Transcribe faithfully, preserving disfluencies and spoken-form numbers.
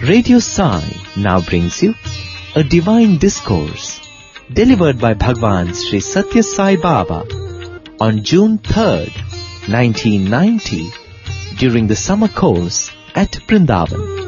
Radio Sai now brings you a divine discourse delivered by Bhagwan Sri Satya Sai Baba on June third, nineteen ninety during the summer course at Vrindavan.